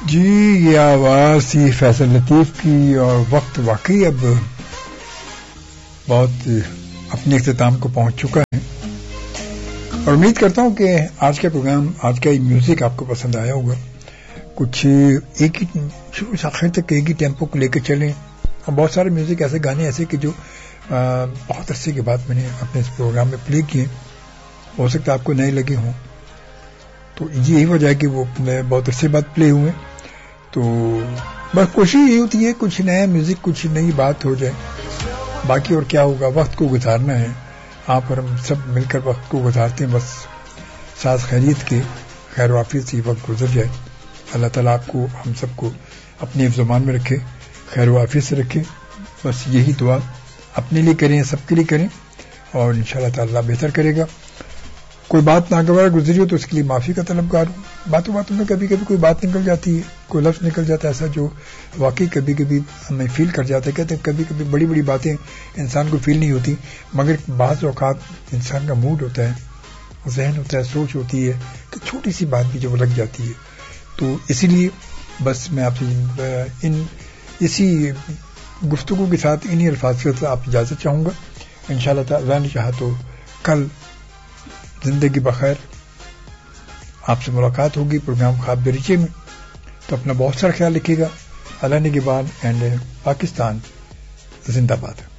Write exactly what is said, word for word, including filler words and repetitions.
جی یہ آواز تھی فیصل لطیف کی، اور وقت واقعی اب بہت اپنے اختتام کو پہنچ چکا ہے، اور امید کرتا ہوں کہ آج کا پروگرام، آج کا میوزک آپ کو پسند آیا ہوگا. کچھ ایک ہی شروع سے آخر تک ایک ہی ٹیمپو کو لے کے چلیں، اور بہت سارے میوزک ایسے گانے ایسے کہ جو بہت عرصے کے بعد میں نے اپنے اس پروگرام میں پلے کیے، ہو سکتا ہے آپ کو نئے لگے ہوں، تو یہی وجہ ہے کہ وہ بہت عرصے بعد پلے ہوئے. تو بس کوشش یہ ہوتی ہے کچھ نیا میوزک، کچھ نئی بات ہو جائے، باقی اور کیا ہوگا، وقت کو گزارنا ہے. آپ اور ہم سب مل کر وقت کو گزارتے ہیں، بس ساز خیریت کے خیر و عافیت سے وقت گزر جائے. اللہ تعالیٰ آپ کو، ہم سب کو اپنے حفظ و امان میں رکھے، خیر و عافیت سے رکھے. بس یہی دعا اپنے لیے کریں، سب کے لیے کریں، اور انشاءاللہ تعالیٰ بہتر کرے گا. کوئی بات ناگوار گزری ہو تو اس کے لیے معافی کا طلبگار ہوں. باتوں باتوں میں کبھی کبھی کوئی بات نکل جاتی ہے، کوئی لفظ نکل جاتا ہے ایسا جو واقعی کبھی کبھی ہمیں فیل کر جاتا ہے. کہتے ہیں کبھی کبھی بڑی بڑی باتیں انسان کو فیل نہیں ہوتی، مگر بعض اوقات انسان کا موڈ ہوتا ہے، ذہن ہوتا ہے، سوچ ہوتی ہے کہ چھوٹی سی بات بھی جب لگ جاتی ہے. تو اسی لیے بس میں آپ سے ان اسی گفتگو کے ساتھ انہی الفاظ کے ساتھ آپ اجازت چاہوں گا. انشاءاللہ تعالیٰ نے چاہا تو کل زندگی بخیر آپ سے ملاقات ہوگی پروگرام خواب دریچے میں. تو اپنا بہت سارا خیال رکھیے گا. اللہ نگہبان اینڈ پاکستان زندہ باد.